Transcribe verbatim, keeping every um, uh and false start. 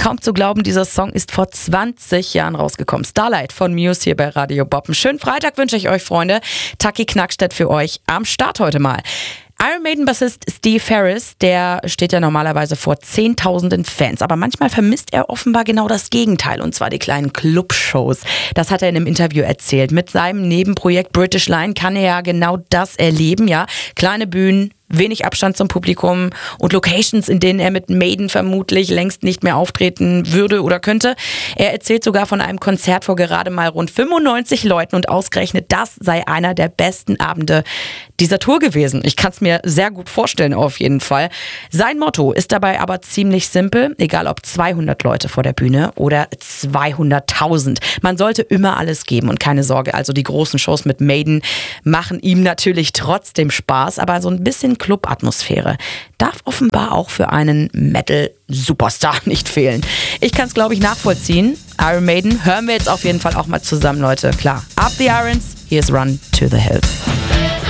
Kaum zu glauben, dieser Song ist vor zwanzig Jahren rausgekommen. Starlight von Muse hier bei Radio Bob. Einen schönen Freitag wünsche ich euch, Freunde. Taki Knackstedt für euch am Start heute mal. Iron Maiden-Bassist Steve Harris, der steht ja normalerweise vor zehntausenden Fans, aber manchmal vermisst er offenbar genau das Gegenteil, und zwar die kleinen Clubshows. Das hat er in einem Interview erzählt. Mit seinem Nebenprojekt British Line kann er ja genau das erleben, ja. Kleine Bühnen, wenig Abstand zum Publikum und Locations, in denen er mit Maiden vermutlich längst nicht mehr auftreten würde oder könnte. Er erzählt sogar von einem Konzert vor gerade mal rund fünfundneunzig Leuten und ausgerechnet das sei einer der besten Abende dieser Tour gewesen. Ich kann es mir sehr gut vorstellen, auf jeden Fall. Sein Motto ist dabei aber ziemlich simpel, egal ob zweihundert Leute vor der Bühne oder zweihunderttausend. Man sollte immer alles geben und keine Sorge, also die großen Shows mit Maiden machen ihm natürlich trotzdem Spaß, aber so ein bisschen Club-Atmosphäre darf offenbar auch für einen Metal-Superstar nicht fehlen. Ich kann es, glaube ich, nachvollziehen. Iron Maiden hören wir jetzt auf jeden Fall auch mal zusammen, Leute. Klar, Up the Irons, here's Run to the Hills.